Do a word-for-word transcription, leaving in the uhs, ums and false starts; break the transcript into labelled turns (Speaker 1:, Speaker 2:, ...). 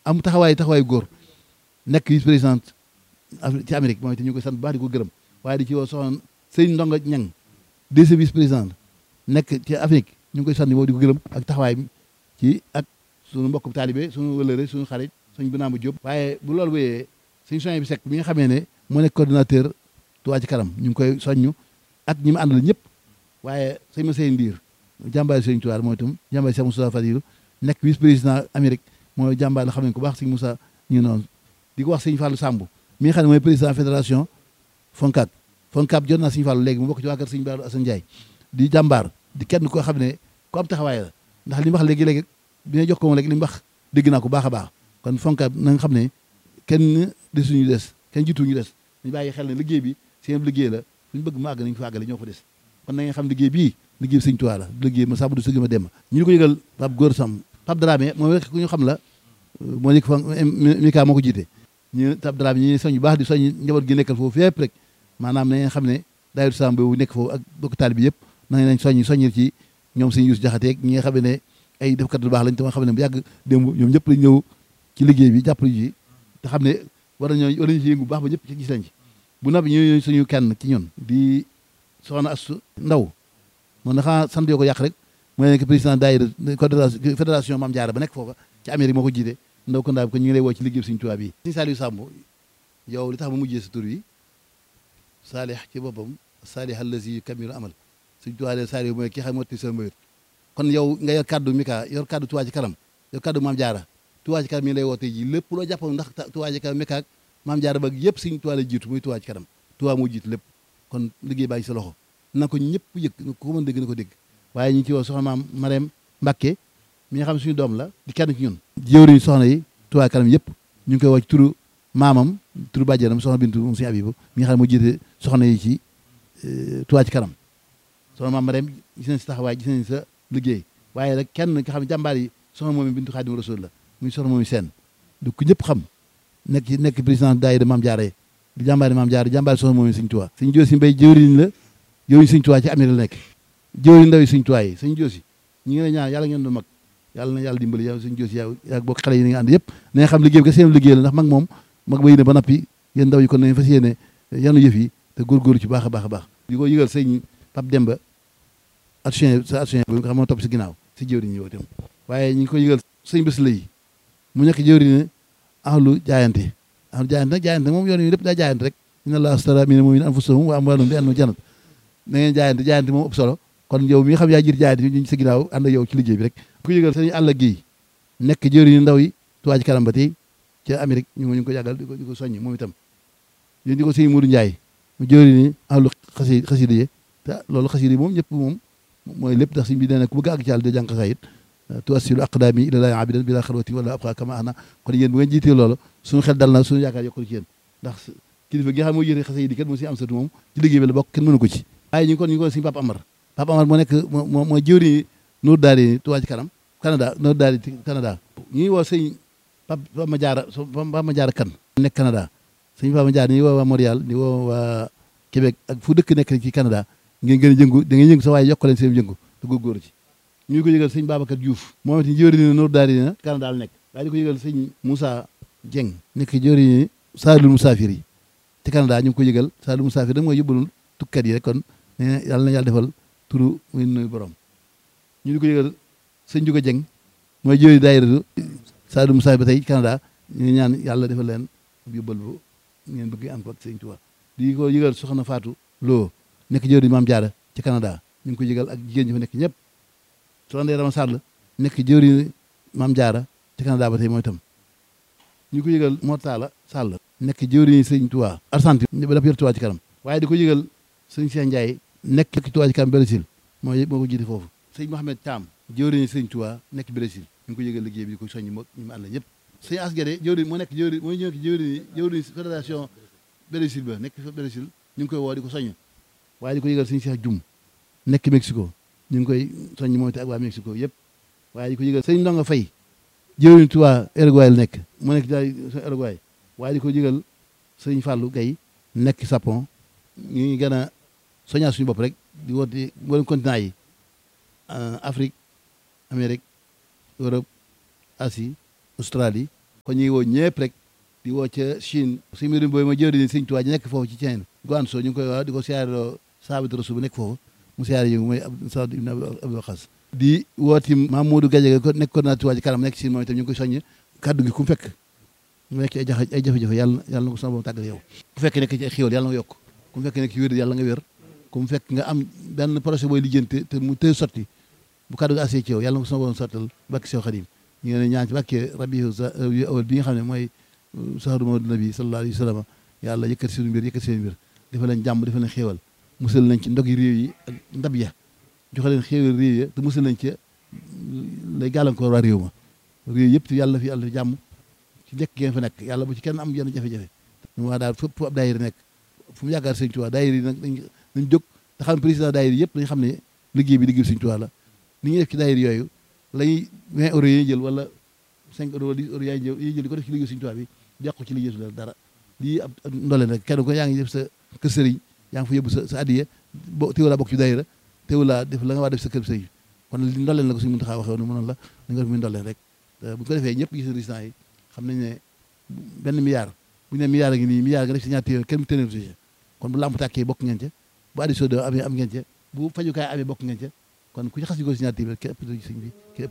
Speaker 1: am taxawaay taxawaayu góor nekk vice présidente ci Amérique mooy te ñu koy sant bu baax di ko gërëm waaye di ci woo soxna sëñ Ndonga Ñang deuxième vice président nekk ci Afrique ñu ngi koy sant moom di ko gërëm ak taxawaay bi ci ak suñu mbokk taalibe suñu wëlëre suñu xarit suñu Binaama Diop waaye bu loolu wéyee suñu soñ bi Seck bi nga xamee ne moo nekk coordinateur Touba ci kanam ñu ngi koy soññu ak ñi mu àndal ñëpp waaye sëñ ma seen ndiir jàmbaari sëñ Touba mooy itam jàmbaari Cheikh Moussa Fadilou nekk vice président Amérique mooy jàmbaar la xam ne ko baax sëñ Moussa ñu noonu di ko wax sëñ Fallou Samb mi nga xam ne mooy président fédération Foncab Foncab jot naa sëñ Fallou léegi mu bokk ci waa kër sëñ Baaru Assane Ndiaye di jàmbaar di kenn koo xam ne ku am taxawaay la ndax li mu wax léegi-léegi bi nga jox ko moom léegi li mu wax dégg naa ko baax a baax kon Foncab na nga xam ne kenn desuñu des kenn jiituñu des ñu bàyyi xel ne liggéey bi seen liggéey la suñu bëgg mu àgg nañu fa àggale ñoo fa des kon na nga xam liggéey bii liggéey bi sëñ Tuubaa la liggéey ma sàmm du sëgg ma dem ñu ngi ko yëgal Pape Góor Sam Pape Dramé moom rek ku ñu xam la moo nekk fa Mika moo ko jiite ñu Pape Dramé ñi soñ bu baax di soñ njaboot gi nekkal foofu fépp rek maanaam na nga xam ne daayira Sam boobu nekk foofu ak bokk taalibe bi yëpp na nañ soññ soññil ci ñoom sëñ Yuus Jaxate ñi nga xam ne ay defkat lu baax lañ te nga xam ne bu yàgg démb ñoom ñëpp lañ ñëw ci liggéey bi jàppale ji te xam ne war nañoo war nañu ci yëngu bu baax ba ñëpp ci gis lañ ci bu noppi ñu suñu kenn ci ñun di soxna Astu Ndaw moom dafa sant yoo ko yàq rek mooy nekk président daayira fédération Mame Diarra ba nekk foofa ci Amérique moo ko jiite ndaw ko ndaa bi ko ñu ngi lay woo ci liggéey bi Sëñ Tuubaa bi Sëñ Saliou Samb yow li tax ma mujjee sa tur yi saalih ci boppam saalih allazi kamilu amal Sëñ Tuubaa de Saliou mooy ki xam motti sa mbayut kon yow nga yor kaddu Mika yor kaddu Touba ci kanam yor kaddu Mame Diarra Touba ci kanam mi ngi lay woote ji lépp loo jàppoon ndax Touba ci kanam Mika ak Mame Diarra ba yëpp Sëñ Tuubaa la jiitu muy Touba ci kanam Touba moo jiitu lépp kon liggéey baa ngi sa loxo na ko ñëpp yëg ko mën dégg na ko dégg waaye ñu ngi ci woo soxna maam Marème Mbacke mi nga xam suñu doom la di kenn ci ñun jëwriñ soxna yi Touba kanam yëpp ñu ngi koy woo ci turu maamam turu bàjjanam soxna Bintu moom suñu Abibu mi nga xam ne moo jiite soxna yi ci Touba ci kanam soxna maam Marème gis nañ si taxawaay gis nañ sa liggéey waaye rek kenn nga xam ne jàmbaar yi soxna moom Bintu Xaadimu Rasuul la muy soxna moom seen du ko ñëpp xam nekk ci nekk président daayira Mame Diarra di jàmbaari Mame Diarra di jàmbaari soxna moom Sëñ Tuubaa Sëñ Joosi Mbay jëwriñ la jëwriñ Sëñ Tuubaa ci Amérique la nekk jëwriñ ndaw yi Sëñ Tuubaa yi Sëñ Joosi ñi ngi lay ñaan yàlla ngeen du mag yàlla na yàlla dimbali yow Sëñ Joosi yow yaa bokk xale yi ni nga ànd yëpp na nga xam liggéey bi ka seen liggéey la ndax mag moom mag ba yéene ba nappi yéen ndaw yi kon nañ fas yéene yanu yëf yi te góorgóorlu ci baax a baax a baax di ko yëgal sëñ Pape Demba action sa action bi nga xam moo topp si ginnaaw si jëwriñ yi yow tam waaye ñu ngi ko yëgal sëñ bés lay mu nekk jëwriñ ahlu jaayante ahlu jaayante nag jaayante moom yoon yi lépp daa jaayante rek inna allaha astara mina mu'minina anfusahum wa amwalahum bi anna jannat na ngeen jaayante jaayante moom ëpp solo kon yow mi nga xam yaa jiit jaayante ñu sa ginnaaw ànd ak yow ci liggéey bi rek ku yëgal sëñ àll gi nekk jëwriñu ndaw yi Touba ci kanam ba tey ca Amérique ñu ngi ko yàggal di ko di ko soññi moom itam yéen di ko sëñ Modou Ndiaye mu jëwriñu ahlu xasi xasida yi te loolu xasida yi moom ñëpp moom mooy lépp ndax sëñ bi nee na ku bëgg àgg ci yàlla de jàng xasayit tuwassilu aqdaami ilallaahi abidan bila xalwati wala abqa kama ana kon yéen bu ngeen jiitee loolu suñu xel dal na suñu yaakaar yokkul ci yéen ndax kilifa gi nga xam moo yéete xasayit yi kenn moo si am satu moom ci liggéey bi la bokk kenn mënu ko ci waaye ñu ngi kon ñu ngi ko sëñ Pape Amar Pape Amar moo nekk moo mooy jëwriñu Nour Daari Touba ci kanam Canada Nour Daari Canada ñu ngi woo sëñ Pape Papa Diarra Papa Diarra kan nekk Canada sëñ Papa Diarra ñu ngi woo waa Montréal di woo waa Québec ak fu dëkk nekk ci Canada ngeen gën a jëngu da ngeen yëngu sa waaye yokk leen seen jëngu te góorgóorlu ci ñu ngi ko yëgal sëñ Babacar Diouf moom it jëwriñu Nour Daari na Canada la nekk waaye di ko yëgal sëñ Moussa Dieng nekk jëwriñu Saalul Musaafir yi ci Canada ñu ngi ko yëgal Saalul Musaafir da mooy yóbbalul tukkat yi rek kon yàlla na yàlla defal turu muy nuyu borom ñu di ko yëgal sëñ Juga Dieng mooy jëwriñu daayiratu Saalul Musaafir ba tey Canada ñu ngi ñaan yàlla defal leen yóbbal bu ngeen bëgg am ko ak sëñ Tuubaa di ko yëgal soxna Fatou Lo nekk jëwriñu Mame Diarra ci Canada ñu ngi ko yëgal ak jigéen ñi fa nekk ñëpp soxna Ndeye Rama Sall nekk jëwriñu Mame Diarra ci Canada ba tey mooy itam ñu ko yëgal Mortala Sall nekk jëwriñu sëñ Tuubaa Argentine ba dafa yor Tuubaa ci kanam waaye di ko yëgal sëñ Cheikh Ndiaye nekk ci Tuubaa ci kanam Brésil mooy moo ko jiite foofu sëñ Mohamed Thiam jëwriñu sëñ Tuubaa nekk Brésil ñu ngi ko yëgal liggéey bi di ko soññi moom ñu mu ànd la ñëpp sëñ Asgade jëwriñ moo nekk jëwriñ mooy ñëw jëwriñ jëwriñ fédération Brésil ba nekk Brésil ñu ngi koy woo di ko soññ waaye di ko yëgal sëñ Cheikh Dioum nekk Mexico ñu ngi koy soññ moom te ak waa Mexico yëpp waaye di ko yëgal sëñ Ndonga Faye jëwriñ Tuubaa Uruguay la nekk mu nekk daal Uruguay waaye di ko yëgal sëñ Fallou Gaye nekk Japon ñu ngi gën a soññaa suñu bopp rek di woote mboolem continent yi Afrique Amérique Europe Asie Australie kon ñu ngi woo ñëpp rek di woo ca Chine si mbirum boobu ma jëwri ni Sëñ Tuubaa ji nekk foofu ci Chine Guangzhou ñu ngi koy wax di ko siyaareloo saabit rasul bu nekk foofu mu siyaare yi mooy Saad ibn Abdul Waqaas di wooti Mamadou Gadiaga ko nekk coordinateur Touba Ca Kanam nekk Chine moom itam ñu ngi koy soññ kaddu gi ku mu fekk mu nekk ci ay jafe ay jafe-jafe yàlla yàlla na ko sama borom tàggal yow ku fekk nekk ci ay xéwal yàlla nga yokk ku mu fekk nekk ci wér yàlla nga wér ku mu fekk nga am benn projet booy lijjanti te mu tëy sotti bu kaddu gi assee ci yow yàlla na ko sama borom sottal bakki Seex Xadim ñu ngi leen ñaan ci bàkkee rabiu awal bi nga xam ne mooy sahru mawlid nabi sallallahu alayhi wa sallam yàlla yëkkati seen mbir yëkkati seen mbir dafa leen jàmm dafa leen xéewal musal nañ ci ndog yi réew yi ak ndab ya joxe leen xéewal réew ya te musal nañ ci lay gàllankoor waa réew ma réew yëpp te yàlla fi yàlla fi jàmm ci nekk ngeen fa nekk yàlla bu ci kenn am yenn jafe-jafe ñu waa daal fépp fu ab daayira nekk fu mu yaakaar Sëñ Tuubaa daayira yi nag dañ nañ jóg te xam ne président daayira yëpp dañ xam ne liggéey bi liggéey Sëñ Tuubaa la ni ñuy def ci daayira yooyu lay vingt euros yi jël wala cinq euros wala dix euros yaay jël yi jël di ko def ci liggéey Sëñ Tuubaa bi yàqu ci liggéey su dara lii ab ndoleen rek kenn ko yaa ngi def sa kër sëriñ yaa ngi fa yóbbu sa sa addiya bo teewul laa bokk ci daayira teewul laa def la nga waa def sa kër sëriñ kon li ndoleen la ko Sëñ Muntaxaa waxee woon mënoon la da nga def muy ndoleen rek bu ko defee ñëpp gis résultat yi xam nañ ne benn milliard bu ñu ne milliard ngi nii milliard nga def si ñaar téeméer kenn mu téeméer si kon bu lamp tàkkee bokk ngeen ca bu addition de amee am ngeen ca bu fajukaay amee bokk ngeen ca kon ku ci xas yi ko si ñaar téeméer kenn ëpp sëñ bi kenn ëpp